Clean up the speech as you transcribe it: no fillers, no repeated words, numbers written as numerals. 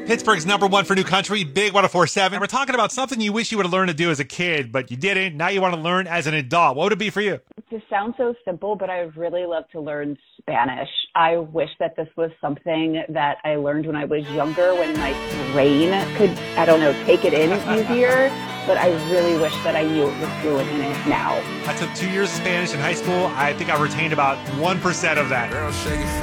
Pittsburgh's #1 for new country, Big 104.7. And we're talking about something you wish you would have learned to do as a kid, but you didn't. Now you want to learn as an adult. What would it be for you? This sounds so simple, but I would really love to learn Spanish. I wish that this was something that I learned when I was younger, when my brain could, take it in easier. But I really wish that I knew it was fluent in it now. I took 2 years of Spanish in high school. I think I retained about 1% of that.